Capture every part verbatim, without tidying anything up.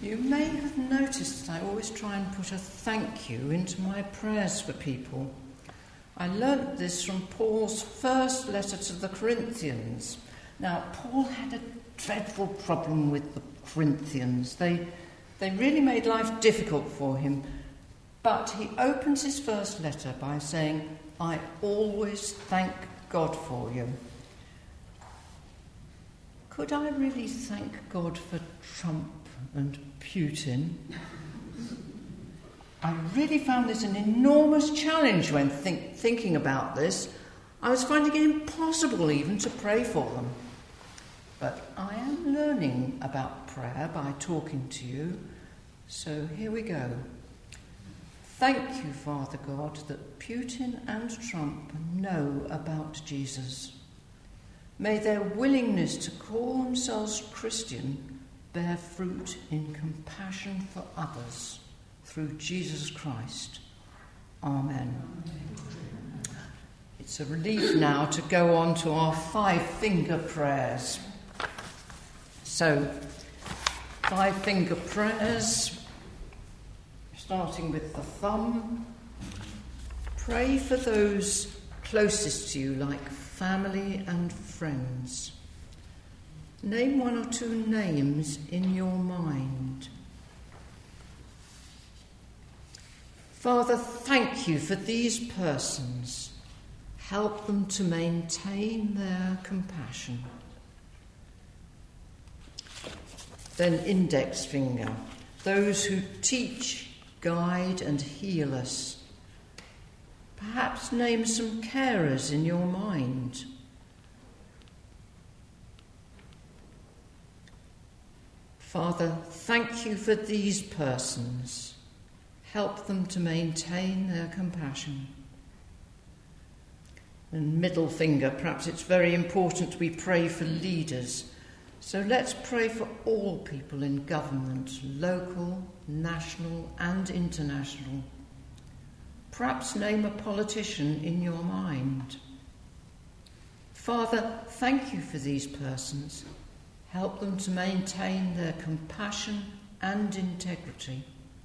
You may have noticed that I always try and put a thank you into my prayers for people. I learnt this from Paul's first letter to the Corinthians. Now, Paul had a dreadful problem with the Corinthians. They, they really made life difficult for him. But he opens his first letter by saying, I always thank God for you. Could I really thank God for Trump and Putin? I really found this an enormous challenge when think, thinking about this. I was finding it impossible even to pray for them. But I am learning about prayer by talking to you, so here we go. Thank you, Father God, that Putin and Trump know about Jesus. May their willingness to call themselves Christian bear fruit in compassion for others through Jesus Christ. Amen. It's a relief now to go on to our five-finger prayers. So, five-finger prayers, starting with the thumb. Pray for those closest to you, like family and friends. Name one or two names in your mind. Father, thank you for these persons. Help them to maintain their compassion. Then index finger. Those who teach, guide and heal us. Perhaps name some carers in your mind. Father, thank you for these persons. Help them to maintain their compassion. And middle finger, perhaps it's very important we pray for leaders. So let's pray for all people in government, local, national and international. Perhaps name a politician in your mind. Father, thank you for these persons. Help them to maintain their compassion and integrity.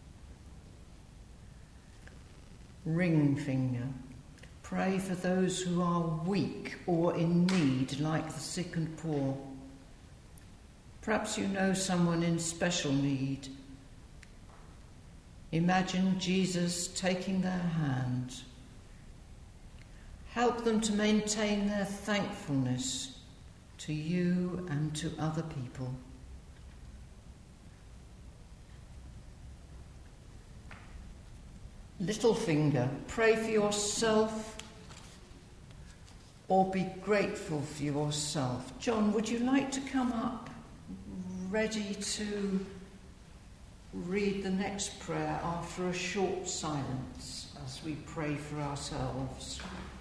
Ring finger. Pray for those who are weak or in need, like the sick and poor. Perhaps you know someone in special need. Imagine Jesus taking their hand. Help them to maintain their thankfulness to you and to other people. Little finger, pray for yourself or be grateful for yourself. John, would you like to come up ready to read the next prayer after a short silence as we pray for ourselves?